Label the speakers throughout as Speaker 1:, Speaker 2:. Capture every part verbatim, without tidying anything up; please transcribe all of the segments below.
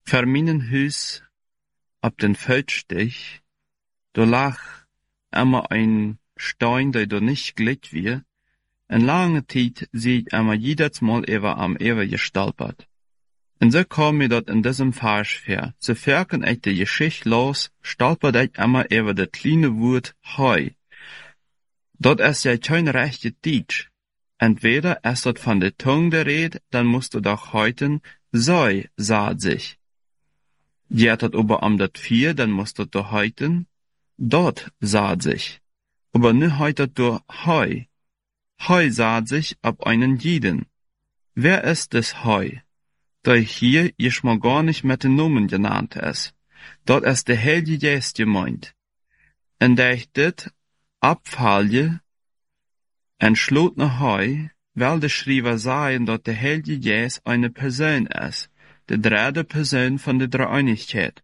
Speaker 1: Voor mijn huis op den Feldstich, da lag immer ein Stein, der da nicht glitt wie. En lange tijd zie ik immer jedes Mal ever am ever gestolpert. En so kam mir dat in diesem Vers ver. Zu verken ich de Geschichte los, stolpert ich immer ever das kleine Wort Heu. Dat ist ja kein rechte Deutsch. Entweder ist das von der Tongue der Rede, dann musst du doch heute Sei, sagt sich. Geht das aber um das Vier, dann musst du doch heute Dort, sagt sich. Aber ne heute du Heu. Heu sagt sich ab einen jeden. Wer ist das Heu? Da hier ich mal gar nicht mit den Namen genannt ist. Dort ist der Heilige Geist gemeint. Und da ich dit abfalle, entschlotene Heu, weil der Schreiber sagen, dass der Heilige Geist eine Person ist, die dritte Person von der Dreieinigkeit.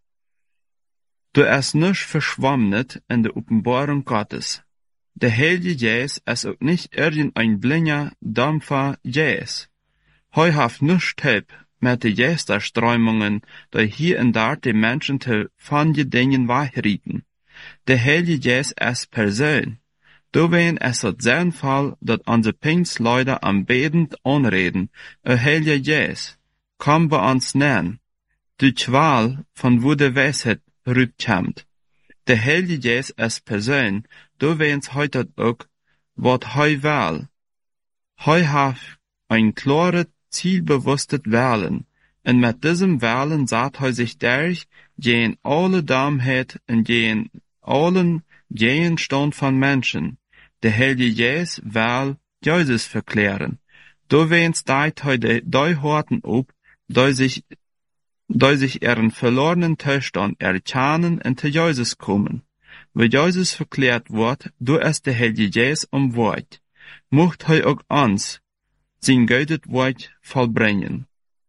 Speaker 1: Du ist nicht verschwommen in der Offenbarung Gottes. Der Heilige Geist ist auch nicht irgendein blinder, dumpfer Geist. Heu hat nicht help mit den Geisterströmungen, die hier und da die Menschen zu von den Dingen wachrieten. Der Heilige Geist ist Person. Dowen ist es sein Fall, dass unsere Pfingstleute am Betend anreden, o Heilige Geist, komm bei uns nähen. Die Qual, von wo der Weisheit rüberkommt. Der Heilige Geist ist Person, dowen's heute auch, wat Heu will. Heu hat ein klares, zielbewusstes Wählen, und mit diesem Wählen sagt Heu sich durch, gegen alle Dummheit und gegen allen Gegenstand von Menschen. Der Heilige Geist will Jesus verklären. Dowen's deit Heu die Horten op, die sich, die sich ihren verlorenen Zustand erkennen und zu Jesus kommen. Wo Jesus verklärt wird, du ist der Heilige Geist am Wort. Mocht Heu auch uns sein göttet Wort vollbringen.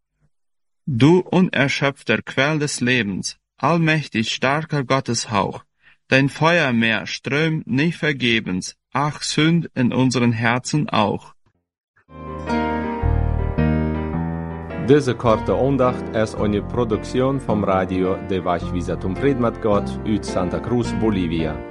Speaker 1: Du unerschöpfter Quell des Lebens, allmächtig starker Gotteshauch, dein Feuermeer strömt nicht vergebens, ach Sünd in unseren Herzen auch.
Speaker 2: Deze korte aandacht is een productie vom Radio de Wachwisatum Predmat Gott uit Santa Cruz, Bolivia.